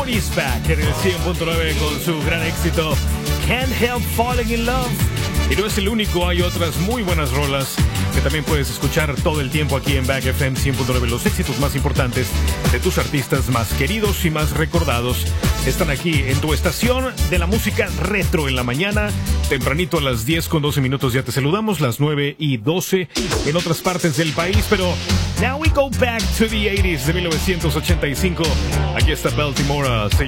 Tony's Back en el 100.9 con su gran éxito Can't Help Falling in Love. Y no es el único, hay otras muy buenas rolas que también puedes escuchar todo el tiempo aquí en Back FM 100.9. Los éxitos más importantes de tus artistas más queridos y más recordados están aquí en tu estación de la música retro en la mañana. Tempranito a las 10:12 ya te saludamos, las 9:12 en otras partes del país. Pero now we go back to the 80s de 1985. Aquí está Baltimore.